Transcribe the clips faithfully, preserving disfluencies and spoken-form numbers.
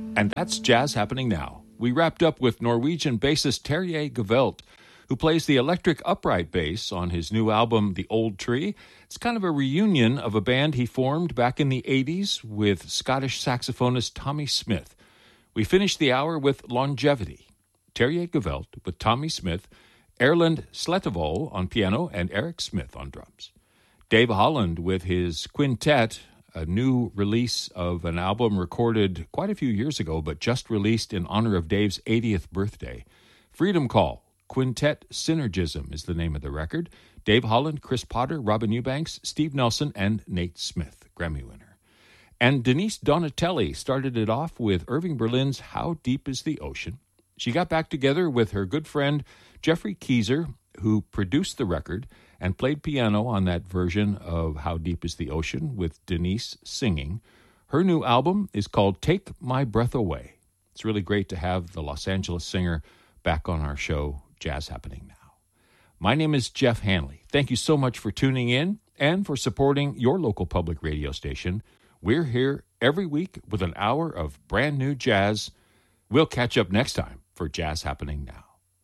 And that's Jazz Happening Now. We wrapped up with Norwegian bassist Terje Gevelt, who plays the electric upright bass on his new album, The Old Tree. It's kind of a reunion of a band he formed back in the eighties with Scottish saxophonist Tommy Smith. We finished the hour with Longevity. Terje Gevelt with Tommy Smith, Erlend Slettevol on piano, and Eric Smith on drums. Dave Holland with his quintet, a new release of an album recorded quite a few years ago, but just released in honor of Dave's eightieth birthday. Freedom Call, Quintet Synergism is the name of the record. Dave Holland, Chris Potter, Robin Eubanks, Steve Nelson, and Nate Smith, Grammy winner. And Denise Donatelli started it off with Irving Berlin's How Deep is the Ocean. She got back together with her good friend Jeffrey Keyser, who produced the record and played piano on that version of How Deep is the Ocean with Denise singing. Her new album is called Take My Breath Away. It's really great to have the Los Angeles singer back on our show, Jazz Happening Now. My name is Jeff Hanley. Thank you so much for tuning in and for supporting your local public radio station. We're here every week with an hour of brand new jazz. We'll catch up next time for Jazz Happening Now.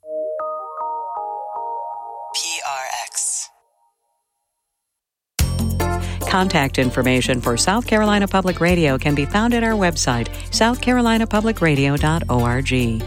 P R X. Contact information for South Carolina Public Radio can be found at our website, south carolina public radio dot org.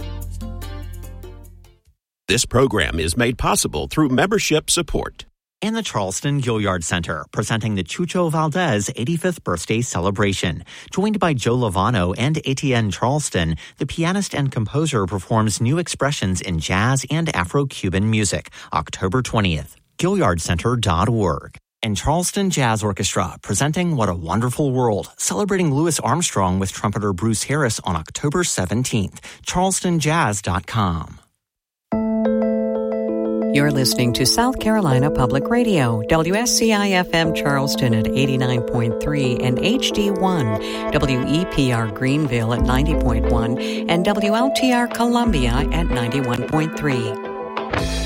This program is made possible through membership support. And the Charleston Gilliard Center, presenting the Chucho Valdez eighty-fifth birthday celebration. Joined by Joe Lovano and Etienne Charleston, the pianist and composer performs new expressions in jazz and Afro-Cuban music, October twentieth. Gilliard Center dot org. And Charleston Jazz Orchestra, presenting What a Wonderful World, celebrating Louis Armstrong with trumpeter Bruce Harris on October seventeenth. charleston jazz dot com. You're listening to South Carolina Public Radio, W S C I F M Charleston at eighty-nine point three and H D one, W E P R Greenville at ninety point one, and W L T R Columbia at ninety-one point three.